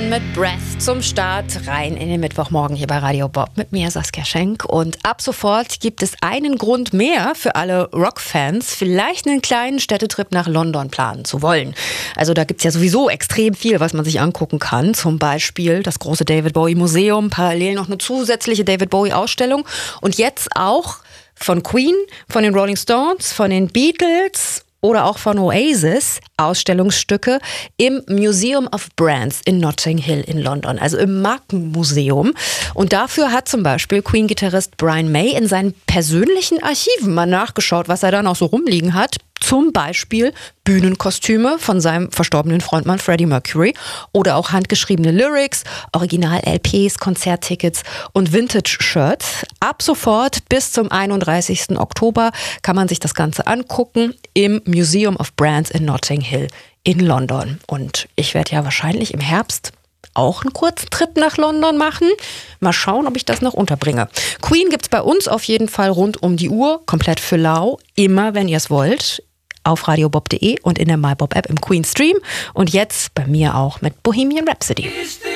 Queen mit Breath zum Start rein in den Mittwochmorgen hier bei Radio Bob mit mir, Saskia Schenk. Und ab sofort gibt es einen Grund mehr für alle Rockfans, vielleicht einen kleinen Städtetrip nach London planen zu wollen. Also da gibt es ja sowieso extrem viel, was man sich angucken kann. Zum Beispiel das große David Bowie Museum, parallel noch eine zusätzliche David Bowie Ausstellung. Und jetzt auch von Queen, von den Rolling Stones, von den Beatles oder auch von Oasis Ausstellungsstücke im Museum of Brands in Notting Hill in London, also im Markenmuseum. Und dafür hat zum Beispiel Queen-Gitarrist Brian May in seinen persönlichen Archiven mal nachgeschaut, was er da noch so rumliegen hat. Zum Beispiel Bühnenkostüme von seinem verstorbenen Frontmann Freddie Mercury oder auch handgeschriebene Lyrics, Original-LPs, Konzerttickets und Vintage-Shirts. Ab sofort bis zum 31. Oktober kann man sich das Ganze angucken im Museum of Brands in Notting Hill in London. Und ich werde ja wahrscheinlich im Herbst auch einen kurzen Trip nach London machen. Mal schauen, ob ich das noch unterbringe. Queen gibt's bei uns auf jeden Fall rund um die Uhr, komplett für lau, immer wenn ihr es wollt, auf radiobob.de und in der MyBob-App im Queen Stream. Und jetzt bei mir auch mit Bohemian Rhapsody.